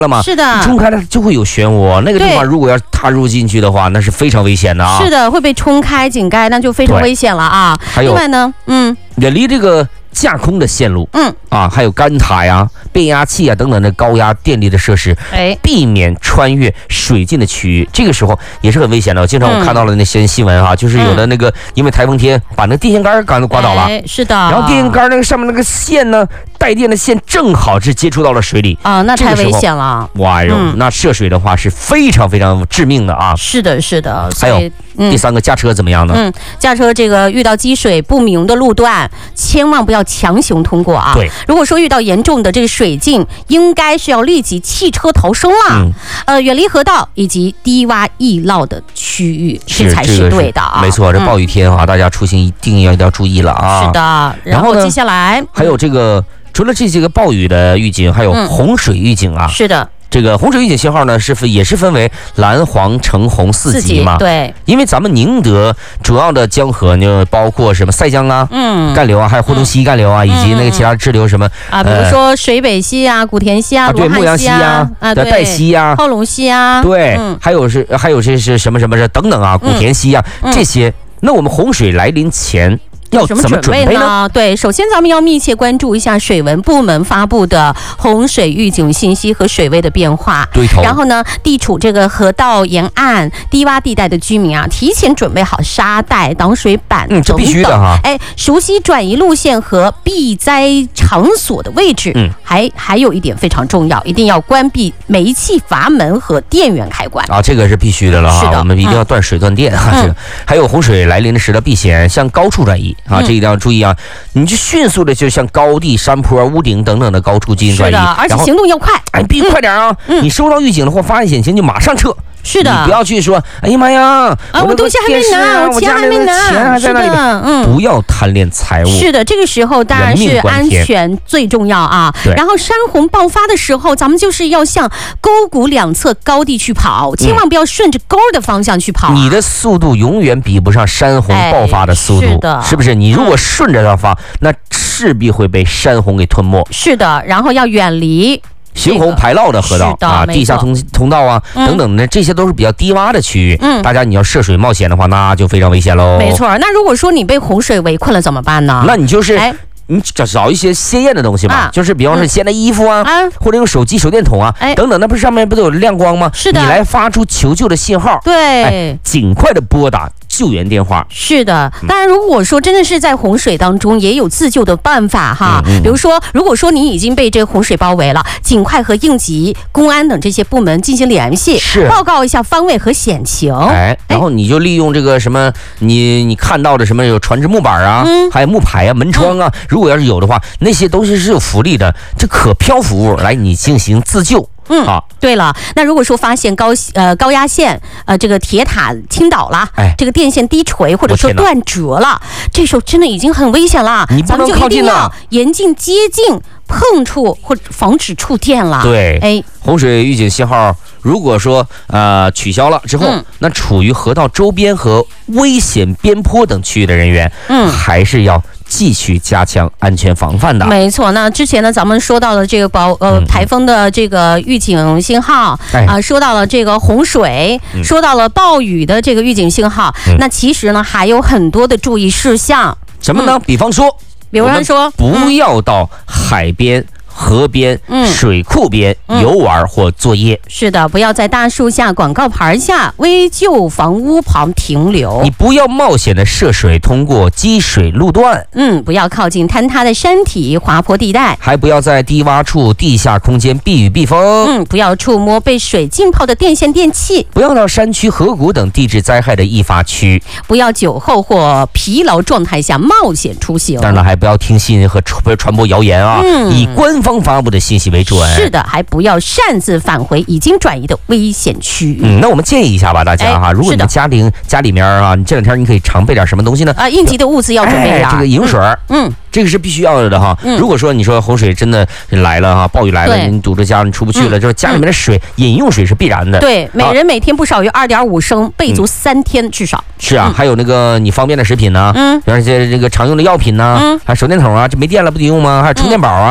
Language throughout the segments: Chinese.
了嘛， 是的， 冲开了就会有漩涡，那个地方如果要踏入进去的话，那是非常危险的啊。 是的，会被冲开井盖，那就非常危险了啊。 还有另外呢， 远离这个架空的线路，还有干塔呀、变压器啊等等的高压电力的设施，避免穿越水浸的区域。这个时候也是很危险的。经常我看到了那些新闻就是有的那个因为台风天把那电线杆刚刮倒了， 是的。 然后电线杆那个上面那个线呢，带电的线正好是接触到了水里啊，那太危险了。 哇哟，那涉水的话是非常非常致命的啊。 是的，是的。 还有第三个，驾车怎么样呢？ 驾车这个遇到积水不明的路段，千万不要强行通过啊。 对， 如果说遇到严重的这个水浸，应该是要立即弃车逃生了。远离河道以及低洼易涝的区域，这才是对的啊。 没错，这暴雨天大家出行一定要注意了啊。 是的，然后接下来还有这个，除了这些个暴雨的预警，还有洪水预警啊。 是的。 这个洪水预警信号呢也是分为蓝、黄、橙、红4级嘛。 对， 因为咱们宁德主要的江河就包括什么塞江啊、干流啊，还有霍东溪干流啊，以及那个其他支流什么比如说水北溪啊、古田溪啊、 对，牧羊溪啊、岱溪啊、 浩龙溪啊， 对，还有这是什么等等啊，古田溪啊这些。那我们洪水来临前要怎么准备呢？ 对，首先咱们要密切关注一下水文部门发布的洪水预警信息和水位的变化。 对头。 然后呢，地处这个河道沿岸、低洼地带的居民提前准备好沙袋、挡水板等等。 这必须的哈。 熟悉转移路线和避灾场所的位置。还有一点非常重要，一定要关闭煤气阀门和电源开关啊，这个是必须的了哈。我们一定要断水断电啊。这个还有洪水来临的时的避险，向高处转移。这一定要注意啊！你就迅速的就向高地、山坡、屋顶等等的高处进行转移， 而且行动要快， 必须快点啊！你收到预警了或发现险情就马上撤。 是的， 你不要去说，哎呀妈呀， 我东西还没拿，我钱还没拿， 钱还在那里。不要贪恋财物。 是的，这个时候当然是安全最重要啊。然后山洪爆发的时候，咱们就是要向沟谷两侧高地去跑，千万不要顺着沟的方向去跑。 你的速度永远比不上山洪爆发的速度，是不是？你如果顺着它发，那势必会被山洪给吞没。 是的，然后要远离行洪排涝的河道地下通道啊等等的，这些都是比较低洼的区域。大家你要涉水冒险的话，那就非常危险喽。 没错，那如果说你被洪水围困了怎么办呢？ 那你就是你找一些鲜艳的东西嘛，就是比方说鲜的衣服或者用手机、手电筒等等，那不是上面不都有亮光吗？ 是的， 你来发出求救的信号， 对， 尽快的拨打救援电话。 是的，当然如果说真的是在洪水当中，也有自救的办法哈。比如说，如果说你已经被这个洪水包围了，尽快和应急、公安等这些部门进行联系，报告一下方位和险情。 然后你就利用这个什么，你看到的什么有船只木板还有木牌门窗如果要是有的话，那些东西是有浮力的，这可漂浮物来你进行自救。 对了，那如果说发现高压线这个铁塔倾倒了，这个电线低垂或者说断折了，这时候真的已经很危险了， 咱们就一定要严禁接近、碰触或者防止触电了。 对，洪水预警信号如果说取消了之后，那处于河道周边和危险边坡等区域的人员，还是要继续加强安全防范的。 没错，那之前呢，咱们说到了这个台风的这个预警信号说到了这个洪水，说到了暴雨的这个预警信号。那其实呢，还有很多的注意事项。 什么呢？比方说，不要到海边、河边、水库边游玩或作业。 是的，不要在大树下、广告牌下、危旧房屋旁停留。 你不要冒险的涉水通过积水路段。 不要靠近坍塌的山体、滑坡地带。 还不要在低洼处、地下空间避雨避风。 不要触摸被水浸泡的电线电器。 不要到山区、河谷等地质灾害的易发区。 不要酒后或疲劳状态下冒险出行。 当然了，还不要听信和传播谣言以官方发布的信息为准。 是的，还不要擅自返回已经转移的危险区域。 那我们建议一下吧，大家如果你们家里面你这两天你可以常备点什么东西呢？ 应急的物资要准备这个饮用水，这个是必须要的哈。如果说你说洪水真的来了暴雨来了，你堵着家你出不去了，就是家里面的水，饮用水是必然的。 对，每人每天不少于2.5升，备足3天至少。 是啊，还有那个你方便的食品呢，比如这个常用的药品呢，还有手电筒这没电了不得用吗？还有充电宝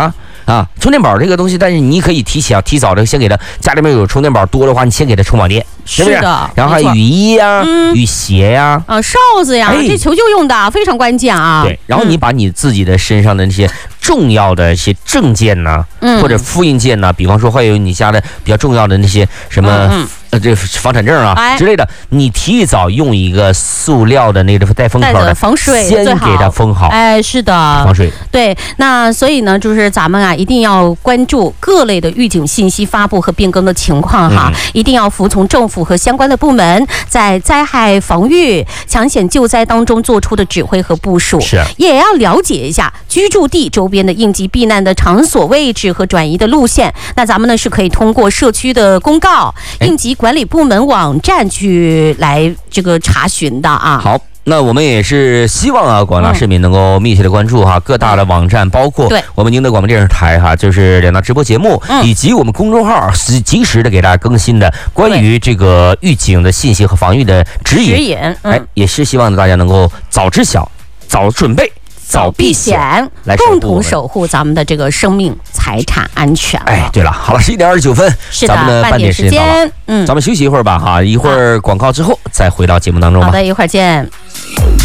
啊，充电宝这个东西，但是你可以提早的先给它家里面有充电宝多的话，你先给它充网电，是不是？然后还有雨衣呀、雨鞋呀、 哨子呀，这求救用的非常关键啊。 对，然后你把你自己的身上的那些重要的一些证件呐，或者复印件呐，比方说还有你家的比较重要的那些什么。这房产证啊之类的，你提早用一个塑料的那个带封口的防水， 先给它封好。 是的， 防水。 对，那所以呢，就是咱们啊，一定要关注各类的预警信息发布和变更的情况哈，一定要服从政府和相关的部门在灾害防御、抢险救灾当中做出的指挥和部署。 是， 也要了解一下居住地周边的应急避难的场所位置和转移的路线。那咱们呢是可以通过社区的公告、应急管理部门网站去来这个查询的啊。 好，那我们也是希望啊，广大市民能够密切的关注哈各大的网站，包括我们宁德广播电视台哈，就是两大直播节目，以及我们公众号是及时的给大家更新的关于这个预警的信息和防御的指引。也是希望大家能够早知晓、早准备、早避险，来共同守护咱们的这个生命财产安全。 对了，好了，11:29分，咱们的半点时间到了，咱们休息一会儿吧哈，一会儿广告之后再回到节目当中吧。 好的，一会儿见。